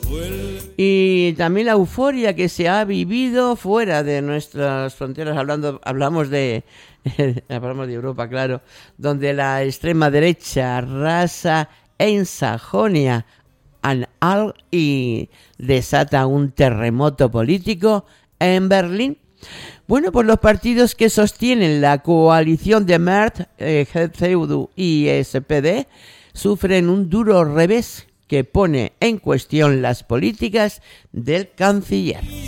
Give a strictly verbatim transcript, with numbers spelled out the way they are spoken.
Y también la euforia que se ha vivido fuera de nuestras fronteras, hablando, hablamos de hablamos de Europa, claro, donde la extrema derecha arrasa en Sajonia Anhalt y desata un terremoto político en Berlín. Bueno, pues los partidos que sostienen la coalición de Merz, eh, C D U y S P D sufren un duro revés que pone en cuestión las políticas del canciller.